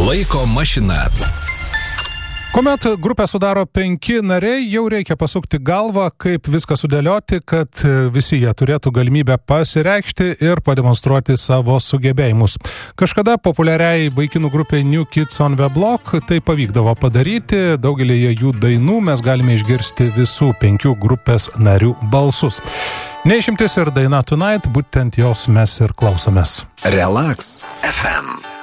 Laiko mašina. Kuomet grupę sudaro 5 nariai, jau reikia pasukti galvą, kaip viską sudėlioti, kad visi jie turėtų galimybę pasireikšti ir pademonstruoti savo sugebėjimus. Kažkada populiariai vaikinų grupė New Kids on the Block tai pavykdavo padaryti, daugelėje jų dainų mes galime išgirsti visų 5 grupės narių balsus. Neišimtis ir daina Tonight, būtent jos mes ir klausomės. Relax FM.